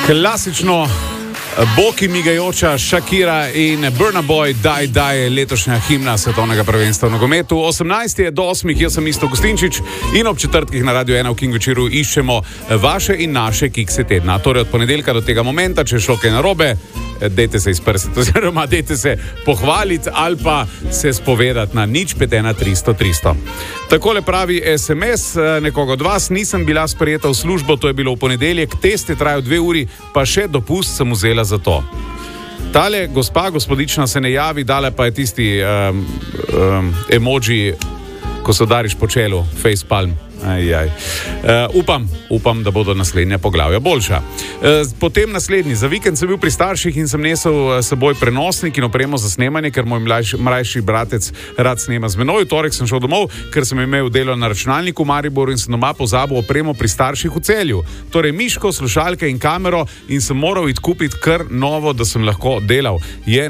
Klasično boki migajoča Shakira in Burna Boy Daj je letošnja himna svetovnega prvenstva v nogometu. 18 je do 8, jaz sem Isto Gostinčič in ob četrtkih na Radio 1 v King večeru iščemo vaše in naše kikse tedna. Torej od ponedeljka do tega momenta, če je šlo kaj narobe, dejte se izprsiti oziroma dejte se pohvaliti ali pa se spovedati na 051 300 300. Takole pravi SMS nekoga od vas: nisem bila sprejeta v službo, to je bilo v ponedeljek, test je trajal 2 uri, pa še dopust sem vzela za to. Tale gospodična se ne javi, dale pa je tisti emoji, ko se udariš po čelu, facepalm. Upam, da bodo naslednja poglavja boljša. Potem naslednji. Za vikend sem bil pri starših in sem nesel seboj prenosnik in opremo za snemanje, ker moj mlajši bratec rad snema z menoj. V torek sem šel domov, ker sem imel delo na računalniku v Mariboru in sem doma pozabil opremo pri starših v Celju. Torej miško, slušalke in kamero in sem moral iti kupiti kar novo, da sem lahko delal. Je